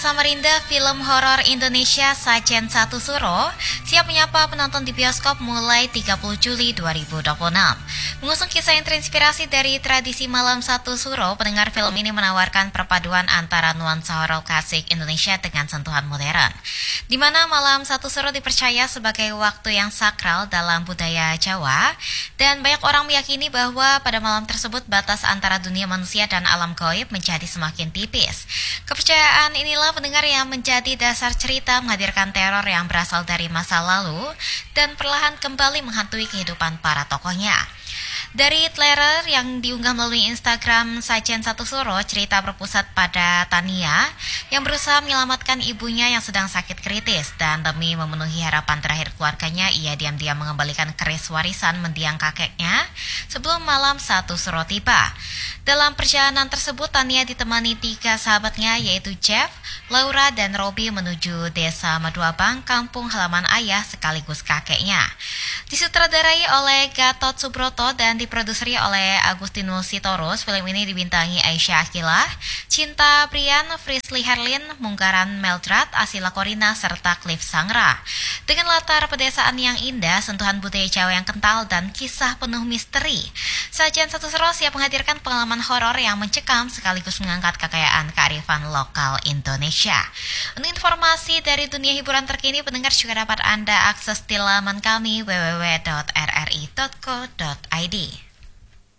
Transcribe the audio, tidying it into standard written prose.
Samarinda film horor Indonesia Sajen Satu Suro siap menyapa penonton di bioskop mulai 30 Juli 2026. Mengusung kisah yang terinspirasi dari tradisi Malam Satu Suro, pendengar film ini menawarkan perpaduan antara nuansa horor klasik Indonesia dengan sentuhan modern, di mana Malam Satu Suro dipercaya sebagai waktu yang sakral dalam budaya Jawa, dan banyak orang meyakini bahwa pada malam tersebut batas antara dunia manusia dan alam gaib menjadi semakin tipis. Kepercayaan inilah pendengar yang menjadi dasar cerita menghadirkan teror yang berasal dari masa lalu dan perlahan kembali menghantui kehidupan para tokohnya. Dari trailer yang diunggah melalui Instagram Sajen Satu Suro, cerita berpusat pada Tania yang berusaha menyelamatkan ibunya yang sedang sakit kritis, dan demi memenuhi harapan terakhir keluarganya, ia diam-diam mengembalikan keris warisan mendiang kakeknya sebelum Malam Satu Suro tiba. Dalam perjalanan tersebut, Tania ditemani 3 sahabatnya, yaitu Jeff, Laura, dan Robi menuju desa Maduabang, kampung halaman ayah sekaligus kakeknya. Disutradarai oleh Gatot Subroto dan diproduseri oleh Agustinus Sitorus, film ini dibintangi Aisyah Akilah, Cinta Brian, Frisly Herlin, Munggaran Meldrat, Asila Korina, serta Cliff Sangra. Dengan latar pedesaan yang indah, sentuhan budaya Jawa yang kental, dan kisah penuh misteri, Sajen Satu Suro siap menghadirkan pengalaman horor yang mencekam sekaligus mengangkat kekayaan kearifan lokal Indonesia. Untuk informasi dari dunia hiburan terkini, pendengar juga dapat Anda akses di laman kami www.rri.co.id.